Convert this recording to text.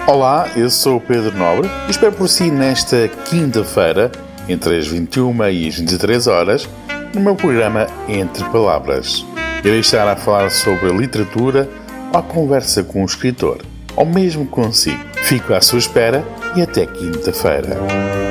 Olá, eu sou o Pedro Nobre e espero por si nesta quinta-feira, entre as 21 e as 23 horas, no meu programa Entre Palavras. Irei estar a falar sobre a literatura, ou conversa com um escritor, ou mesmo consigo. Fico à sua espera e até quinta-feira.